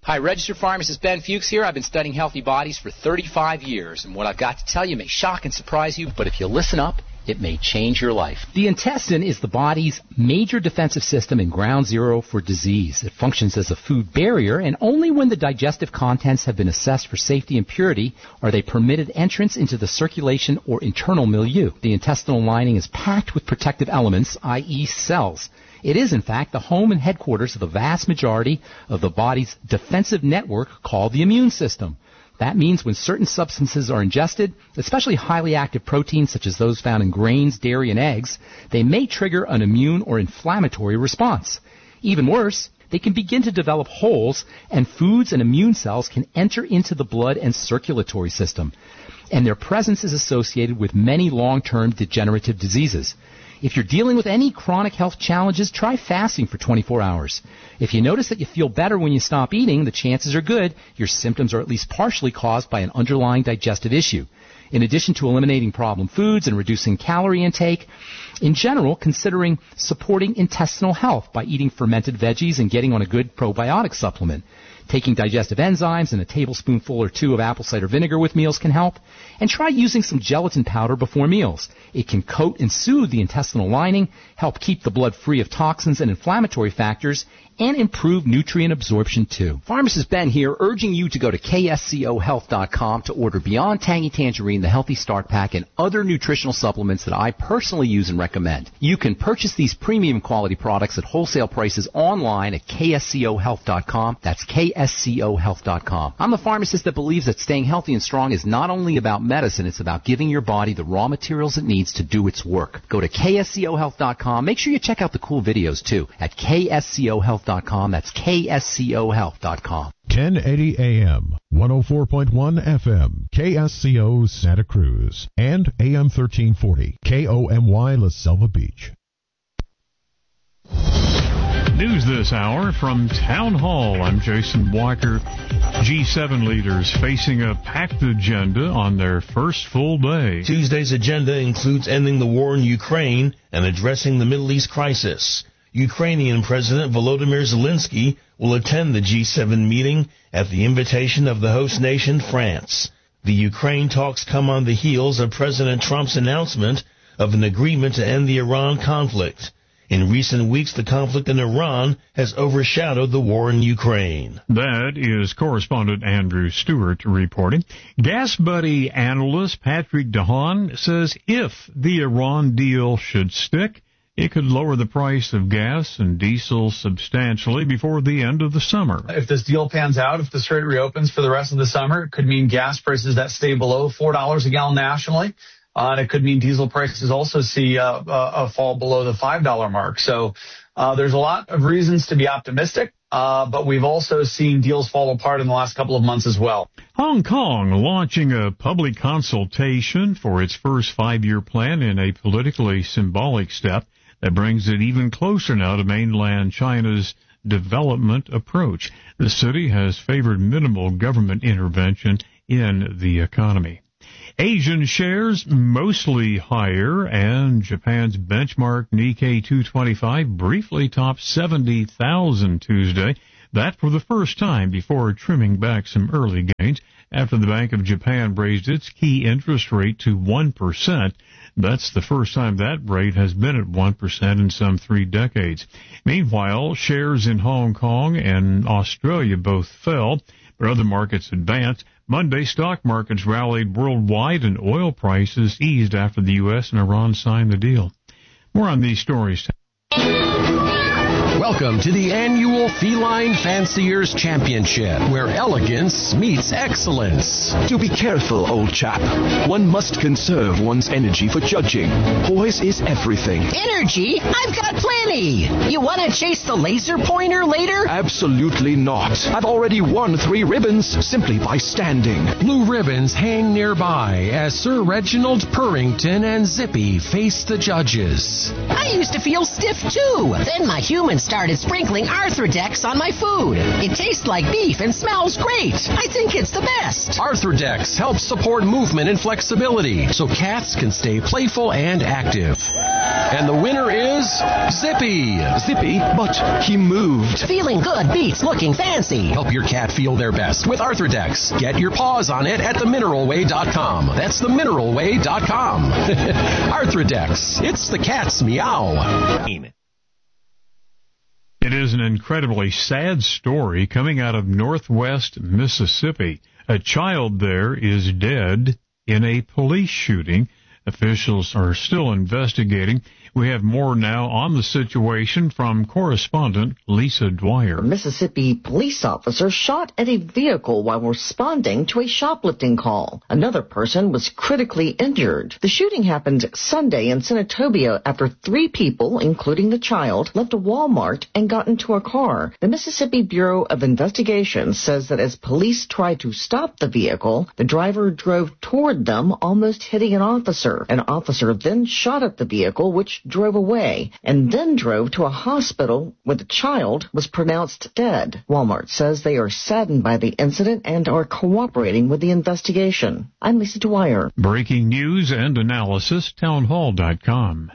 Hi, registered pharmacist Ben Fuchs here. I've been studying healthy bodies for 35 years, and what I've got to tell you may shock and surprise you, but if you listen up, it may change your life. The intestine is the body's major defensive system and ground zero for disease. It functions as a food barrier, and only when the digestive contents have been assessed for safety and purity are they permitted entrance into the circulation or internal milieu. The intestinal lining is packed with protective elements, i.e. cells. It is, in fact, the home and headquarters of the vast majority of the body's defensive network called the immune system. That means when certain substances are ingested, especially highly active proteins such as those found in grains, dairy, and eggs, they may trigger an immune or inflammatory response. Even worse, they can begin to develop holes, and foods and immune cells can enter into the blood and circulatory system. And their presence is associated with many long-term degenerative diseases. If you're dealing with any chronic health challenges, try fasting for 24 hours. If you notice that you feel better when you stop eating, the chances are good your symptoms are at least partially caused by an underlying digestive issue. In addition to eliminating problem foods and reducing calorie intake, in general, considering supporting intestinal health by eating fermented veggies and getting on a good probiotic supplement. Taking digestive enzymes and a tablespoonful or two of apple cider vinegar with meals can help. And try using some gelatin powder before meals. It can coat and soothe the intestinal lining, help keep the blood free of toxins and inflammatory factors, and improve nutrient absorption too. Pharmacist Ben here, urging you to go to kscohealth.com to order Beyond Tangy Tangerine, the Healthy Start Pack, and other nutritional supplements that I personally use and recommend. You can purchase these premium quality products at wholesale prices online at kscohealth.com. That's kscohealth.com. I'm the pharmacist that believes that staying healthy and strong is not only about medicine, it's about giving your body the raw materials it needs to do its work. Go to kscohealth.com. Make sure you check out the cool videos too at kscohealth.com. That's kscohealth.com. 1080 AM, 104.1 FM, KSCO Santa Cruz, and AM 1340, KOMY La Selva Beach. News this hour from Town Hall. I'm Jason Walker. G7 leaders facing a packed agenda on their first full day. Tuesday's agenda includes ending the war in Ukraine and addressing the Middle East crisis. Ukrainian President Volodymyr Zelensky will attend the G7 meeting at the invitation of the host nation, France. The Ukraine talks come on the heels of President Trump's announcement of an agreement to end the Iran conflict. In recent weeks, the conflict in Iran has overshadowed the war in Ukraine. That is correspondent Andrew Stewart reporting. Gas Buddy analyst Patrick DeHaan says if the Iran deal should stick, it could lower the price of gas and diesel substantially before the end of the summer. If this deal pans out, if the strait reopens for the rest of the summer, it could mean gas prices that stay below $4 a gallon nationally. And it could mean diesel prices also see a fall below the $5 mark. So there's a lot of reasons to be optimistic, but we've also seen deals fall apart in the last couple of months as well. Hong Kong launching a public consultation for its first 5-year plan in a politically symbolic step that brings it even closer now to mainland China's development approach. The city has favored minimal government intervention in the economy. Asian shares mostly higher, and Japan's benchmark Nikkei 225 briefly topped 70,000 Tuesday. That for the first time before trimming back some early gains after the Bank of Japan raised its key interest rate to 1%. That's the first time that rate has been at 1% in some 3 decades. Meanwhile, shares in Hong Kong and Australia both fell, but other markets advanced. Monday, stock markets rallied worldwide and oil prices eased after the U.S. and Iran signed the deal. More on these stories. Welcome to the annual Feline Fanciers Championship, where elegance meets excellence. Do be careful, old chap. One must conserve one's energy for judging. Poise is everything. Energy? I've got plenty. You want to chase the laser pointer later? Absolutely not. I've already won 3 ribbons simply by standing. Blue ribbons hang nearby as Sir Reginald Purrington and Zippy face the judges. I used to feel stiff too. Then my human started started sprinkling Arthrodex on my food. It tastes like beef and smells great. I think it's the best. Arthrodex helps support movement and flexibility so cats can stay playful and active. And the winner is Zippy. Zippy, but he moved. Feeling good beats looking fancy. Help your cat feel their best with Arthrodex. Get your paws on it at themineralway.com. That's themineralway.com. Arthrodex. It's the cat's meow. It is an incredibly sad story coming out of northwest Mississippi. A child there is dead in a police shooting. Officials are still investigating. We have more now on the situation from correspondent Lisa Dwyer. A Mississippi police officer shot at a vehicle while responding to a shoplifting call. Another person was critically injured. The shooting happened Sunday in Senatobia after 3 people, including the child, left a Walmart and got into a car. The Mississippi Bureau of Investigation says that as police tried to stop the vehicle, the driver drove toward them, almost hitting an officer. An officer then shot at the vehicle, which drove away, and then drove to a hospital where the child was pronounced dead. Walmart says they are saddened by the incident and are cooperating with the investigation. I'm Lisa Dwyer. Breaking news and analysis, townhall.com.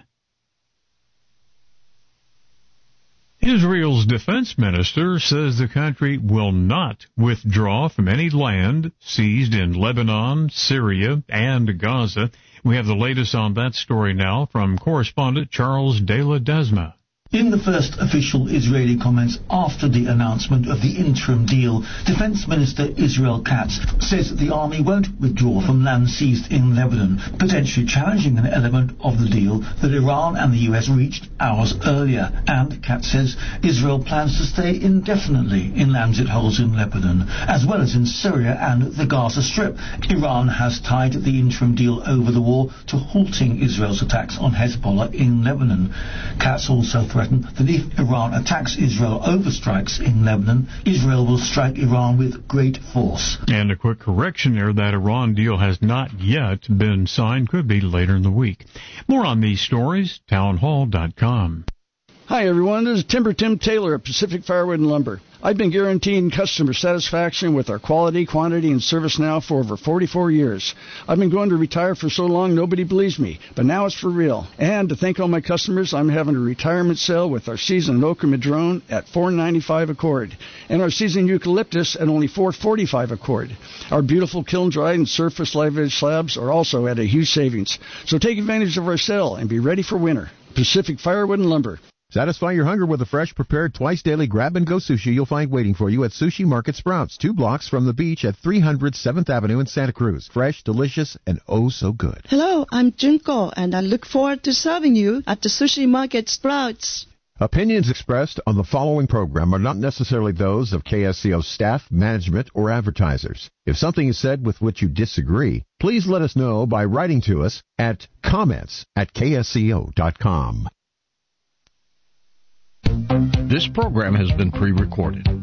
Israel's defense minister says the country will not withdraw from any land seized in Lebanon, Syria, and Gaza. We have the latest on that story now from correspondent Charles De La Desma. In the first official Israeli comments after the announcement of the interim deal, Defense Minister Israel Katz says that the army won't withdraw from land seized in Lebanon, potentially challenging an element of the deal that Iran and the US reached hours earlier. And Katz says Israel plans to stay indefinitely in lands it holds in Lebanon, as well as in Syria and the Gaza Strip. Iran has tied the interim deal over the war to halting Israel's attacks on Hezbollah in Lebanon. Katz also threatened that if Iran attacks Israel over strikes in Lebanon, Israel will strike Iran with great force. And a quick correction there, that Iran deal has not yet been signed, could be later in the week. More on these stories, townhall.com. Hi everyone, this is Timber Tim Taylor of Pacific Firewood and Lumber. I've been guaranteeing customer satisfaction with our quality, quantity, and service now for over 44 years. I've been going to retire for so long nobody believes me, but now it's for real. And to thank all my customers, I'm having a retirement sale with our seasoned Oak and Madrone at $4.95 a cord, and our seasoned Eucalyptus at only $4.45 a cord. Our beautiful kiln-dried and surface live-edge slabs are also at a huge savings. So take advantage of our sale and be ready for winter. Pacific Firewood and Lumber. Satisfy your hunger with a fresh, prepared, twice-daily grab-and-go sushi you'll find waiting for you at Sushi Market Sprouts, 2 blocks from the beach at 300 7th Avenue in Santa Cruz. Fresh, delicious, and oh so good. Hello, I'm Junko, and I look forward to serving you at the Sushi Market Sprouts. Opinions expressed on the following program are not necessarily those of KSCO staff, management, or advertisers. If something is said with which you disagree, please let us know by writing to us at comments@ksco.com. This program has been pre-recorded.